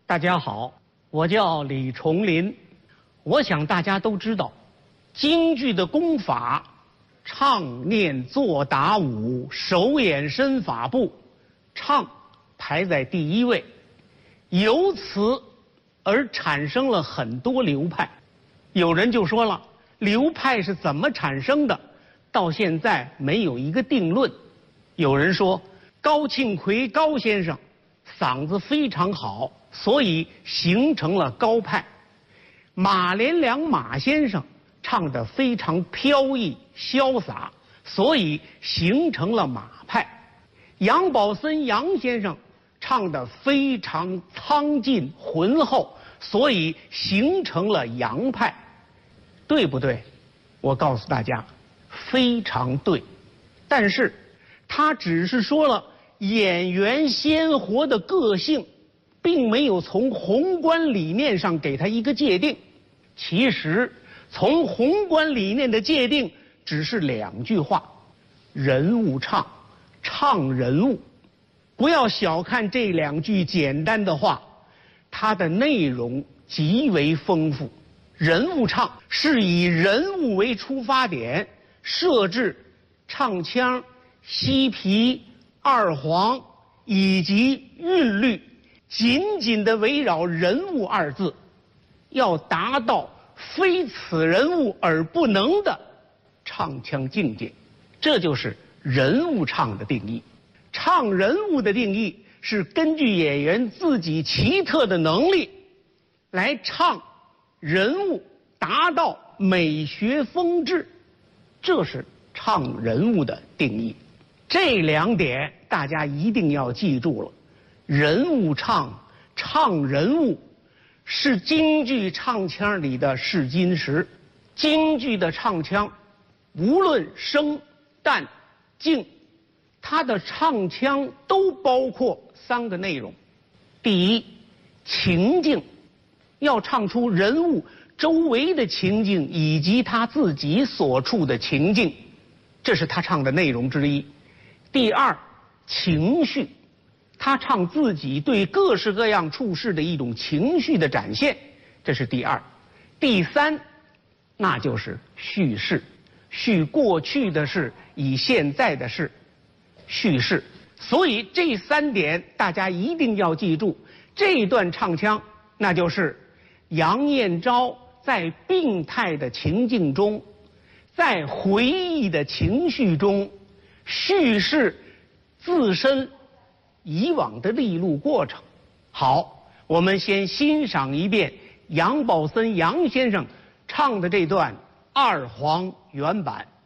大家好，我叫李崇林。我想大家都知道，京剧的功法，唱念做打舞手眼身法步，唱排在第一位，由此而产生了很多流派。有人就说了，流派是怎么产生的？到现在没有一个定论。有人说，高庆奎高先生嗓子非常好，所以形成了高派。马连良马先生唱得非常飘逸潇洒，所以形成了马派。杨宝森杨先生唱得非常苍劲浑厚，所以形成了杨派。对不对？我告诉大家，非常对。但是他只是说了演员鲜活的个性，并没有从宏观理念上给他一个界定。其实从宏观理念的界定只是2句话：人物唱，唱人物。不要小看这2句简单的话，它的内容极为丰富。人物唱是以人物为出发点，设置唱腔、西皮、二黄以及韵律，紧紧地围绕人物2字，要达到非此人物而不能的唱腔境界。这就是人物唱的定义。唱人物的定义是根据演员自己奇特的能力来唱人物，达到美学风致，这是唱人物的定义。这2点大家一定要记住了。人物唱，唱人物，是京剧唱腔里的试金石。京剧的唱腔，无论声、旦、净，它的唱腔都包括3个内容。第一，情境，要唱出人物周围的情境以及他自己所处的情境，这是他唱的内容之一。第2，情绪，他唱自己对各式各样处事的一种情绪的展现，这是第2。第3，那就是叙事，叙过去的事，以现在的事，叙事。所以这3点大家一定要记住。这段唱腔，那就是杨燕昭在病态的情境中，在回忆的情绪中，叙事自身以往的历路过程。好，我们先欣赏一遍杨宝森杨先生唱的这段2黄原版。